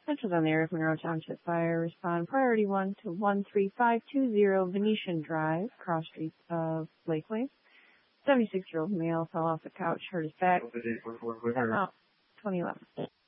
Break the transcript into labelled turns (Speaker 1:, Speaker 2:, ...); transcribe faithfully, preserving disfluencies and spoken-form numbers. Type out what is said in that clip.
Speaker 1: Central on the area of Monroe Township Fire. Respond priority one to one three five two zero Venetian Drive, cross street of Lakeway. seventy-six-year-old male fell off the couch, hurt his back. Out, twenty eleven.